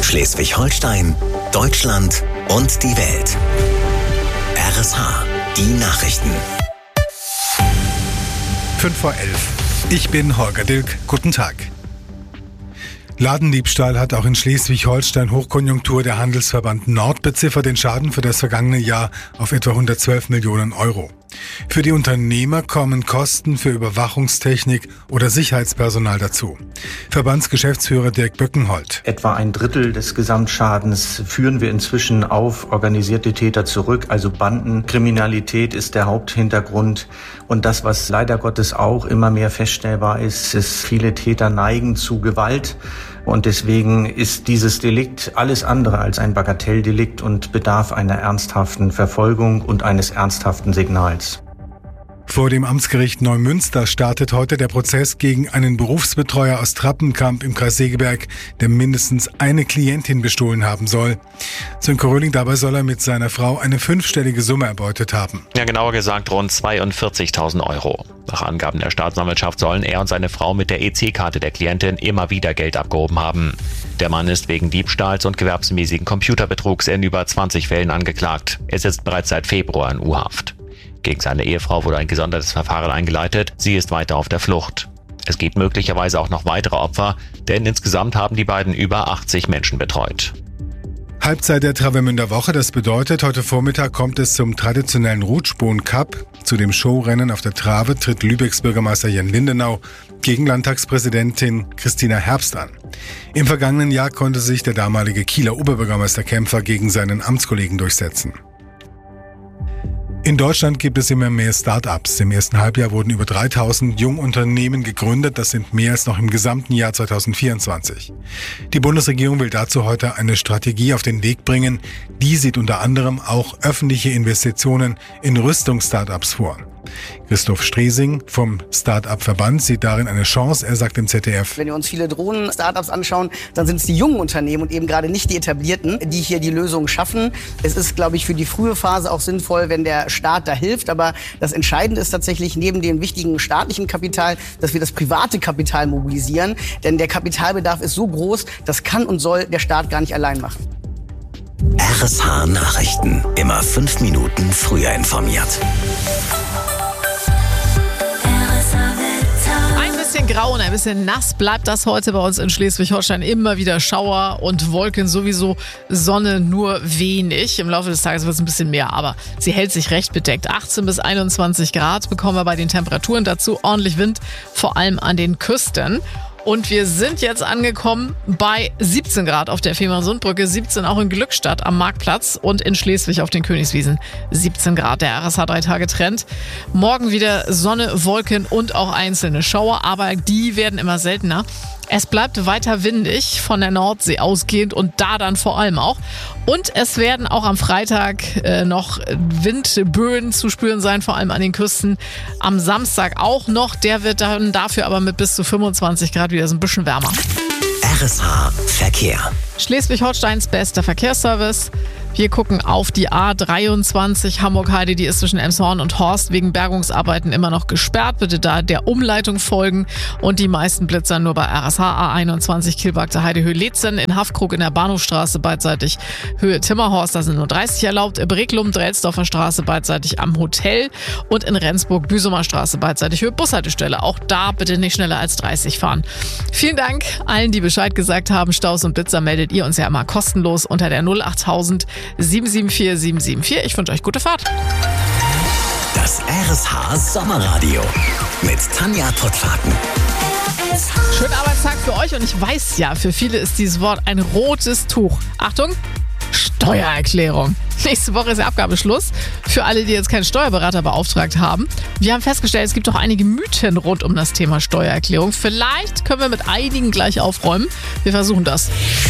Schleswig-Holstein, Deutschland und die Welt. RSH, die Nachrichten. 5:11. Ich bin Holger Dilk. Guten Tag. Ladendiebstahl hat auch in Schleswig-Holstein Hochkonjunktur. Der Handelsverband Nord beziffert den Schaden für das vergangene Jahr auf etwa 112 Millionen Euro. Für die Unternehmer kommen Kosten für Überwachungstechnik oder Sicherheitspersonal dazu. Verbandsgeschäftsführer Dirk Böckenholt. Etwa ein Drittel des Gesamtschadens führen wir inzwischen auf organisierte Täter zurück. Also Bandenkriminalität ist der Haupthintergrund. Und das, was leider Gottes auch immer mehr feststellbar ist, ist, viele Täter neigen zu Gewalt. Und deswegen ist dieses Delikt alles andere als ein Bagatelldelikt und bedarf einer ernsthaften Verfolgung und eines ernsthaften Signals. Vor dem Amtsgericht Neumünster startet heute der Prozess gegen einen Berufsbetreuer aus Trappenkamp im Kreis Segeberg, der mindestens eine Klientin bestohlen haben soll. Sönke Röhling, dabei soll er mit seiner Frau eine 5-stellige Summe erbeutet haben. Ja, genauer gesagt rund 42.000 Euro. Nach Angaben der Staatsanwaltschaft sollen er und seine Frau mit der EC-Karte der Klientin immer wieder Geld abgehoben haben. Der Mann ist wegen Diebstahls und gewerbsmäßigen Computerbetrugs in über 20 Fällen angeklagt. Er sitzt bereits seit Februar in U-Haft. Gegen seine Ehefrau wurde ein gesondertes Verfahren eingeleitet. Sie ist weiter auf der Flucht. Es gibt möglicherweise auch noch weitere Opfer, denn insgesamt haben die beiden über 80 Menschen betreut. Halbzeit der Travemünder Woche, das bedeutet, heute Vormittag kommt es zum traditionellen Rutschbohn Cup. Zu dem Showrennen auf der Trave tritt Lübecks Bürgermeister Jan Lindenau gegen Landtagspräsidentin Christina Herbst an. Im vergangenen Jahr konnte sich der damalige Kieler Oberbürgermeister Kämpfer gegen seinen Amtskollegen durchsetzen. In Deutschland gibt es immer mehr Start-ups. Im ersten Halbjahr wurden über 3000 Jungunternehmen gegründet. Das sind mehr als noch im gesamten Jahr 2024. Die Bundesregierung will dazu heute eine Strategie auf den Weg bringen. Die sieht unter anderem auch öffentliche Investitionen in Rüstungs-Startups vor. Christoph Stresing vom Start-up-Verband sieht darin eine Chance. Er sagt im ZDF: Wenn wir uns viele Drohnen-Startups anschauen, dann sind es die jungen Unternehmen und eben gerade nicht die etablierten, die hier die Lösungen schaffen. Es ist, glaube ich, für die frühe Phase auch sinnvoll, wenn der Staat da hilft. Aber das Entscheidende ist tatsächlich neben dem wichtigen staatlichen Kapital, dass wir das private Kapital mobilisieren. Denn der Kapitalbedarf ist so groß, das kann und soll der Staat gar nicht allein machen. RSH Nachrichten. Immer 5 Minuten früher informiert. Grau und ein bisschen nass bleibt das heute bei uns in Schleswig-Holstein. Immer wieder Schauer und Wolken, sowieso Sonne nur wenig. Im Laufe des Tages wird es ein bisschen mehr, aber sie hält sich recht bedeckt. 18 bis 21 Grad bekommen wir bei den Temperaturen dazu. Ordentlich Wind, vor allem an den Küsten. Und wir sind jetzt angekommen bei 17 Grad auf der Fehmarnsundbrücke, 17 auch in Glückstadt am Marktplatz und in Schleswig auf den Königswiesen 17 Grad. Der RSH 3-Tage-Trend. Morgen wieder Sonne, Wolken und auch einzelne Schauer, aber die werden immer seltener. Es bleibt weiter windig von der Nordsee ausgehend und da dann vor allem auch. Und es werden auch am Freitag noch Windböen zu spüren sein, vor allem an den Küsten. Am Samstag auch noch. Der wird dann dafür aber mit bis zu 25 Grad wieder so ein bisschen wärmer. RSH Verkehr. Schleswig-Holsteins bester Verkehrsservice. Wir gucken auf die A23 Hamburg-Heide, die ist zwischen Elmshorn und Horst wegen Bergungsarbeiten immer noch gesperrt. Bitte da der Umleitung folgen und die meisten Blitzer nur bei RSH A21 Kilbagte Heide-Höhe Leetzen, in Haffkrug in der Bahnhofstraße beidseitig Höhe Timmerhorst, da sind nur 30 erlaubt, Breklum, Drelsdorfer Straße beidseitig am Hotel und in Rendsburg Büsumer Straße beidseitig Höhe Bushaltestelle. Auch da bitte nicht schneller als 30 fahren. Vielen Dank allen, die Bescheid gesagt haben. Staus und Blitzer meldet ihr uns ja immer kostenlos unter der 08000 774 774. Ich wünsche euch gute Fahrt. Das RSH Sommerradio mit Tanja Tottfaken. Schönen Arbeitstag für euch und ich weiß ja, für viele ist dieses Wort ein rotes Tuch. Achtung, Steuererklärung. Nächste Woche ist der Abgabeschluss. Für alle, die jetzt keinen Steuerberater beauftragt haben. Wir haben festgestellt, es gibt auch einige Mythen rund um das Thema Steuererklärung. Vielleicht können wir mit einigen gleich aufräumen. Wir versuchen das.